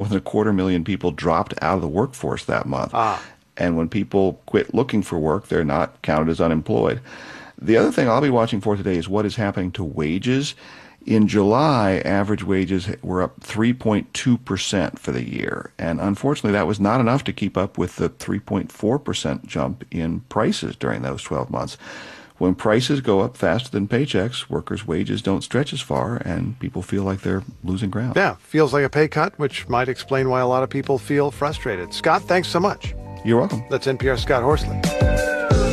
than a quarter million people dropped out of the workforce that month. And when people quit looking for work, they're not counted as unemployed. The other thing I'll be watching for today is what is happening to wages. In July, average wages were up 3.2% for the year. And unfortunately, that was not enough to keep up with the 3.4% jump in prices during those 12 months. When prices go up faster than paychecks, workers' wages don't stretch as far, and people feel like they're losing ground. Yeah, feels like a pay cut, which might explain why a lot of people feel frustrated. Scott, thanks so much. You're welcome. That's NPR's Scott Horsley.